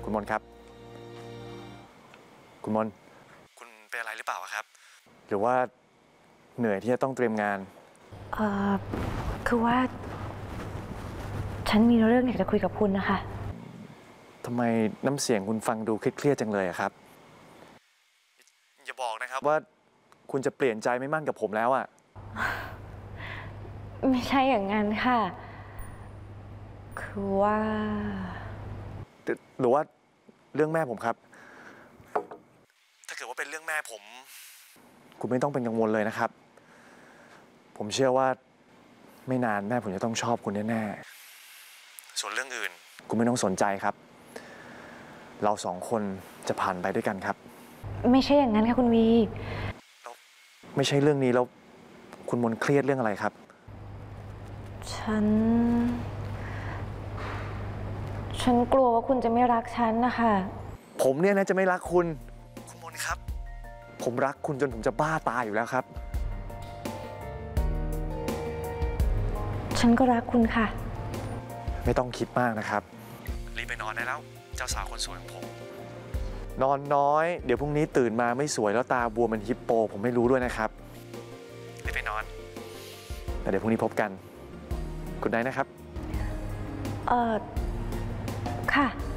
คุณมนครับคุณมนคุณเป็นอะไรหรือเปล่าครับหรือว่าเหนื่อยที่จะต้องเตรียมงานคือว่าฉันมีเรื่องอยากจะคุยกับคุณนะคะทำไมน้ำเสียงคุณฟังดูเครียดจังเลยครับอย่าบอกนะครับว่าคุณจะเปลี่ยนใจไม่มั่นกับผมแล้วไม่ใช่อย่างนั้นค่ะคือว่าหรือว่าเรื่องแม่ผมครับถ้าเกิดว่าเป็นเรื่องแม่ผมคุณไม่ต้องเป็นกังวลเลยนะครับผมเชื่อว่าไม่นานแม่ผมจะต้องชอบคุณแน่ๆส่วนเรื่องอื่นคุณไม่ต้องสนใจครับเราสองคนจะผ่านไปด้วยกันครับไม่ใช่อย่างนั้นค่ะคุณวีไม่ใช่เรื่องนี้แล้วคุณมนเครียดเรื่องอะไรครับฉันกลัวว่าคุณจะไม่รักฉันนะคะผมเนี่ยนะจะไม่รักคุณมนครับผมรักคุณจนผมจะบ้าตายอยู่แล้วครับฉันก็รักคุณค่ะไม่ต้องคิดมากนะครับรีบไปนอนได้แล้วเจ้าสาวคนสวยของผมนอนน้อยเดี๋ยวพรุ่งนี้ตื่นมาไม่สวยแล้วตาบวมเป็นฮิปโปผมไม่รู้ด้วยนะครับรีบไปนอนแต่เดี๋ยวพรุ่งนี้พบกันคุณได้นะครับค่ะ